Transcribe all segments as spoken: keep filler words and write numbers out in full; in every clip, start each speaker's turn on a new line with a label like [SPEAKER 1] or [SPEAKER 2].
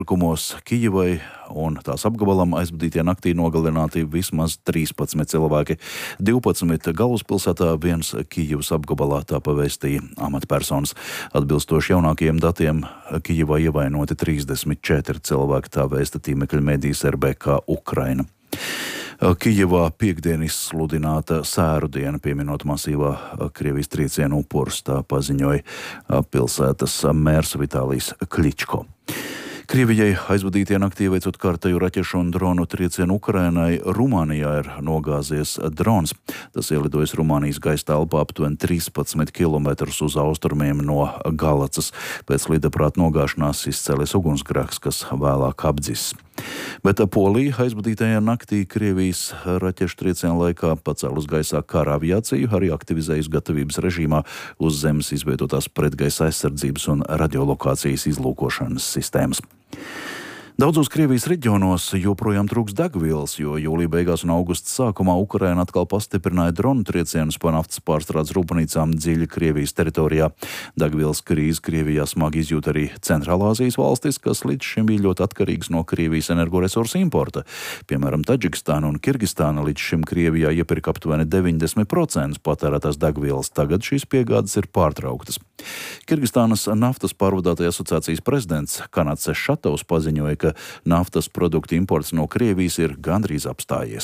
[SPEAKER 1] Kumos Kijevai un tās apgabalam aizvadītajā naktī nogalināti vismaz trīspadsmit cilvēki. divpadsmit galvaspilsētā, viens Kijevas apgabalā, tā pavēstīja amatpersonas. Atbilstoši jaunākajiem datiem Kijevā ievainoti trīsdesmit četri cilvēki, tā vēsta tīmekļa medijas R B K Ukraina. Kijevā piekdien izsludināta sēru diena, pieminot masīvā Krievijas triecienu upurus, tā paziņoja pilsētas mērs Vitālijs Kličko. Krievijai aizvadītajā naktī veicot kārtēju raķešu un dronu triecienu Ukrainai, Rumānijā ir nogāzies drons. Tas ielidojis Rumānijas gaisa telpā aptuveni trīspadsmit kilometrus uz austrumiem no Galacas. Pēc lidaprāta nogāšanās izcēlies ugunsgrēks, kas vēlāk apdzisis. Bet Polija aizvadītajā naktī Krievijas raķešu trieciena laikā pacēlus gaisā kara aviāciju, arī aktivizējas gatavības režīmā uz zemes izvietotās pretgaisa aizsardzības un radiolokācijas izlūkošanas sistēmas. Daudzos Krievijas reģionos joprojām trūks degvielas, jo jūlija beigās un augusta sākumā Ukraina atkal pastiprināja dronu triecienus pa naftas pārstrādes rūpnīcām dziļi Krievijas teritorijā. Degvielas krīzi Krievijā smagi izjūt arī Centrālāzijas valstis, kas līdz šim bija ļoti atkarīgas no Krievijas energoresursu importa. Piemēram, Taģikistāna un Kirgistāna līdz šim Krievijā iepirka aptuveni deviņdesmit procentus patērētās degvielas. Tagad šīs piegādes ir pārtrauktas. Kirgistānas naftas pārvadātāja asociācijas prezidents Kanats Šatovs paziņoja, ka naftas produktu imports no Krievijas ir gandrīz apstājies.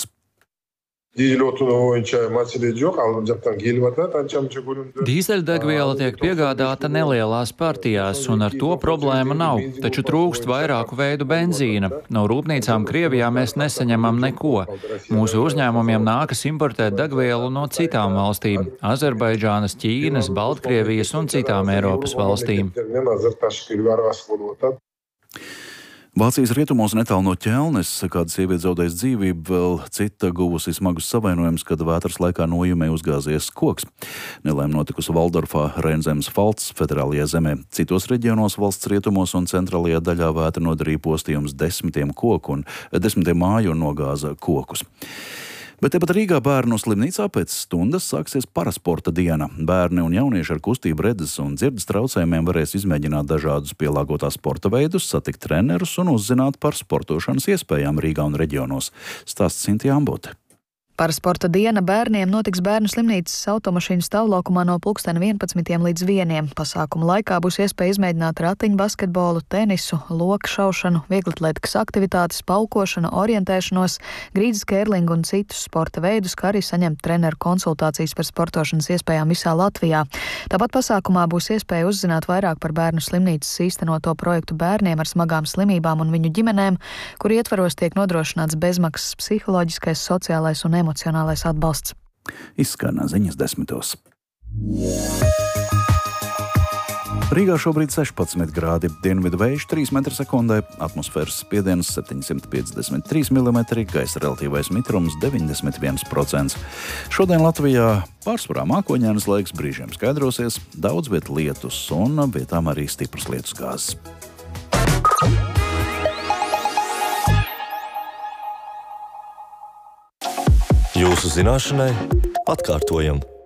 [SPEAKER 2] Dīzeļdegviela tiek piegādāta nelielās partijās, un ar to problēma nav, taču trūkst vairāku veidu benzīna. No rūpnīcām Krievijā mēs nesaņemam neko. Mūsu uzņēmumiem nākas importēt degvielu no citām valstīm - Azerbaidžānas, Ķīnas, Baltkrievijas un citām Eiropas valstīm.
[SPEAKER 1] Vācijas rietumos netālu no Ķelnes kāda sieviete zaudēs dzīvību, vēl cita guvusi smagus savainojumus, kad vētras laikā nojumē uzgāzies koks. Nelaime notikusi Valdorfā, Reinzemes Falts federālajā zemē. Citos reģionos valsts rietumos un centrālajā daļā vētra nodarīja postījums desmitiem koku un desmitiem māju un nogāza kokus. Bet tepat Rīgā bērnu slimnīcā pēc stundas sāksies parasporta diena. Bērni un jaunieši ar kustību redzes un dzirdes traucējumiem varēs izmēģināt dažādus pielāgotās sporta veidus, satikt trenerus un uzzināt par sportošanas iespējām Rīgā un reģionos. Stāsts Sintīna Ambote.
[SPEAKER 3] Parasporta diena bērniem notiks bērnu slimnīcas automašīnu stāvlaukumā no pulksteni vienpadsmitiem līdz vieniem. Pasākuma laikā būs iespēja izmēģināt ratiņu basketbolu, tenisu, loku šaušanu, vieglatlētikas aktivitātes, paukošanu, orientēšanos, grīdas kērlingu un citus sporta veidus, kā arī saņemt treneru konsultācijas par sportošanas iespējām visā Latvijā. Tāpat pasākumā būs iespēja uzzināt vairāk par bērnu slimnīcas īstenoto projektu bērniem ar smagām slimībām un viņu ģimenēm, kur ietvaros tiek nodrošināts bezmaksas psiholoģiskais, sociālais un emocionālais atbalsts.
[SPEAKER 1] Izskan ziņas desmitos. Rīgā šobrīd sešpadsmit grādi, dienvidu vējš trīs metri sekundē, atmosfēras spiediens septiņsimt piecdesmit trīs milimetri, gaisa relatīvais mitrums deviņdesmit viens procents. Šodien Latvijā pārsvarā mākoņainas laiks, brīžiem skaidrosies, daudz viet lietus un vietām arī stipras lietus gāzes.
[SPEAKER 4] Jūsu zināšanai atkārtojam.